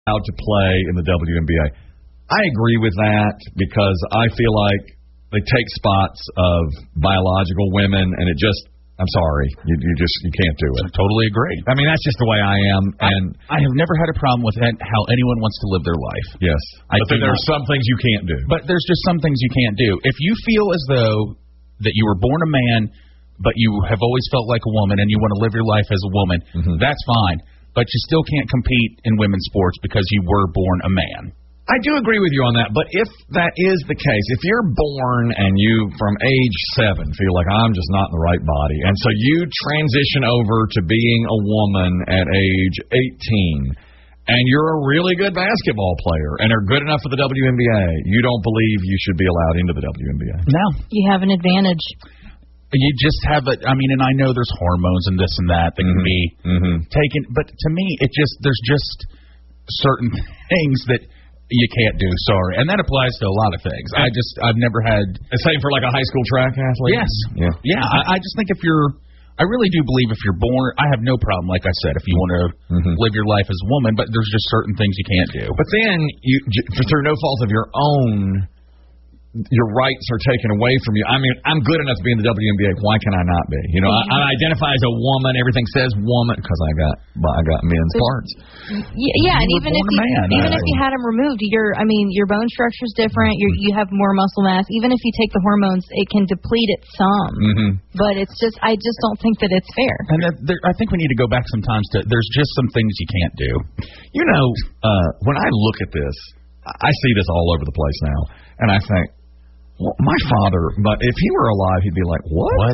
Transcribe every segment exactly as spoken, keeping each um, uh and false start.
allowed to play in the W N B A. I agree with that because I feel like they take spots of biological women, and it just, I'm sorry, you, you just you can't do it. I totally agree. I mean, that's just the way I am. And I, I have never had a problem with how anyone wants to live their life. Yes. I but then there are some things you can't do. But there's just some things you can't do. If you feel as though that you were born a man, but you have always felt like a woman, and you want to live your life as a woman, mm-hmm. that's fine. But you still can't compete in women's sports because you were born a man. I do agree with you on that, but if that is the case, if you're born and you, from age seven, feel like I'm just not in the right body, and so you transition over to being a woman at age eighteen, and you're a really good basketball player and are good enough for the W N B A, you don't believe you should be allowed into the W N B A? No. You have an advantage. You just have it. I mean, and I know there's hormones and this and that that mm-hmm. can be mm-hmm. taken, but to me, it just there's just certain things that you can't do, sorry. And that applies to a lot of things. I just, I've never had... The same for like a high school track athlete? Yes. Yeah. Yeah, I, I just think if you're... I really do believe if you're born... I have no problem, like I said, if you want to mm-hmm. live your life as a woman, but there's just certain things you can't do. But then, you, through no fault of your own... your rights are taken away from you. I mean, I'm good enough to be in the W N B A. Why can I not be? You know, I, I identify as a woman. Everything says woman because I got I got men's parts. Yeah, and even if you, man, even I, if you had them removed, your I mean, your bone structure is different. You you have more muscle mass. Even if you take the hormones, it can deplete it some. Mm-hmm. But it's just I just don't think that it's fair. And that there, I think we need to go back sometimes to there's just some things you can't do. You know, uh, when I look at this, I see this all over the place now, and I think. Well, my father, but if he were alive, he'd be like, what? What?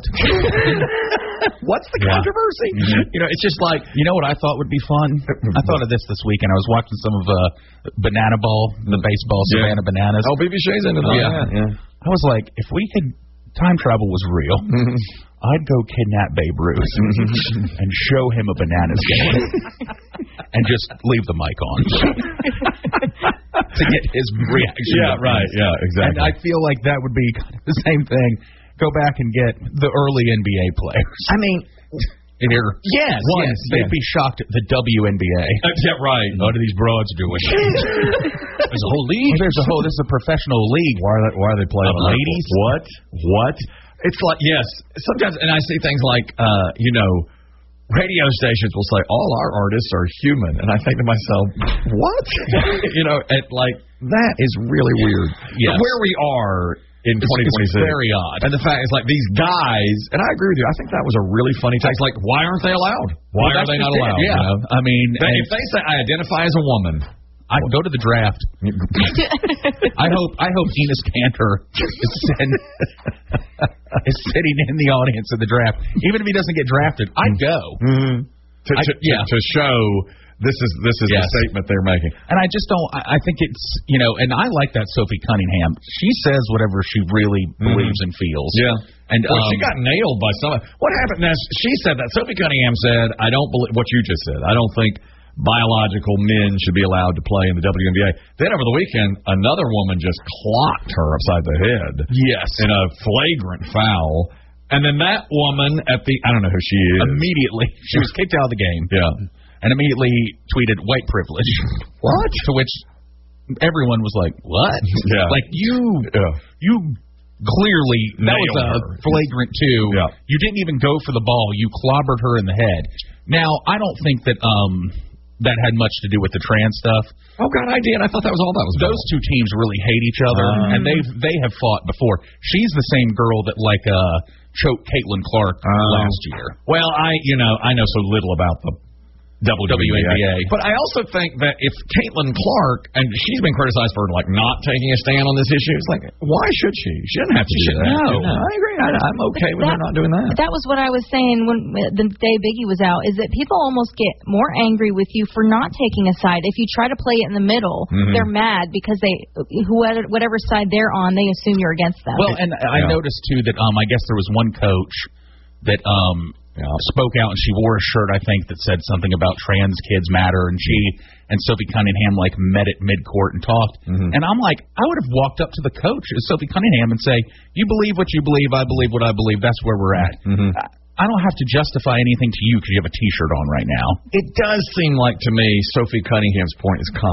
What's the yeah. controversy? Mm-hmm. You know, it's just like... You know what I thought would be fun? I thought of this this weekend. I was watching some of uh, Banana Ball, the baseball, yeah. Savannah Bananas. Oh, B B Shay's into that. Yeah. yeah. I was like, if we could... Time travel was real. Mm-hmm. I'd go kidnap Babe Ruth and show him a bananas game and just leave the mic on to get his reaction. Yeah, right. Yeah, exactly. And I feel like that would be kind of the same thing. Go back and get the early N B A players. I mean, here, yes, one, yes, they'd yes. be shocked at the W N B A. Uh, yeah, right. What are these broads doing? There's a whole league. There's a whole. This is a professional league. Why are they, why are they playing? Of ladies? What? What? It's like, yes. Sometimes, and I see things like, uh, you know, radio stations will say, all our artists are human. And I think to myself, what? you know, and like, that is really weird. Yes. But where we are in twenty twenty-six. It's very odd. And the fact is, like, these guys, and I agree with you, I think that was a really funny text. Like, why aren't they allowed? Why well, are they not allowed? Yeah. You know? I mean, they, if they say, I identify as a woman, I'd go to the draft. I hope I hope Enos Kanter is, sitting, is sitting in the audience of the draft. Even if he doesn't get drafted, I'd go. Mm-hmm. To, I, to, yeah. to, to show this is this is yes. the statement they're making. And I just don't. I, I think it's you know, and I like that Sophie Cunningham. She says whatever she really mm-hmm. believes and feels. Yeah. And well, um, she got nailed by someone. What happened? Now, she said that Sophie Cunningham said, "I don't believe what you just said. I don't think." Biological men should be allowed to play in the W N B A. Then over the weekend, another woman just clocked her upside the head. Yes. In a flagrant foul. And then that woman at the, I don't know who she is. Immediately, she was kicked out of the game. Yeah. And immediately tweeted white privilege. What? To which everyone was like, what? Yeah. Like, you, yeah. you clearly, that was a her. flagrant two. Yeah. You didn't even go for the ball. You clobbered her in the head. Now, I don't think that, um, that had much to do with the trans stuff. Oh God, I did. I thought that was all that was. Those two teams really hate each other, um, and they they have fought before. She's the same girl that like uh choked Caitlin Clark um, last year. Well, I you know I know so little about the W N B A, but I also think that if Caitlin Clark, and she's been criticized for like not taking a stand on this issue, it's like why should she? She doesn't have to do that. No, no, I agree. I, I'm okay with that, her not doing that. That was what I was saying when the day Biggie was out. Is that people almost get more angry with you for not taking a side. If you try to play it in the middle, mm-hmm. they're mad because they whoever whatever side they're on, they assume you're against them. Well, and I yeah. noticed too that um I guess there was one coach that um. Yeah. spoke out, and she wore a shirt, I think, that said something about trans kids matter, and she and Sophie Cunningham, like, met at mid-court and talked. Mm-hmm. And I'm like, I would have walked up to the coach, Sophie Cunningham, and say, you believe what you believe, I believe what I believe, that's where we're at. Mm-hmm. I, I don't have to justify anything to you because you have a T-shirt on right now. It does seem like, to me, Sophie Cunningham's point is common.